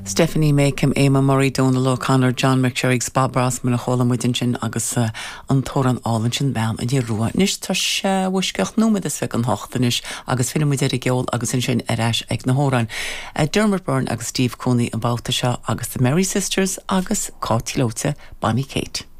Stephanie Macom, Éama Murray, Donal O'Connor, John McSherrick, Bob Rossman a chola muidin sin agus an tóran álan sin bean a dí rua. Nis tá sé bhuisceach nómad is feic an hochtanis agus finna muid a geol agus sin erais ag na hóran. Dermot Byrne agus Steve Coney an bauta seo agus the Merry Sisters agus Cátilóte Bonnie Kate.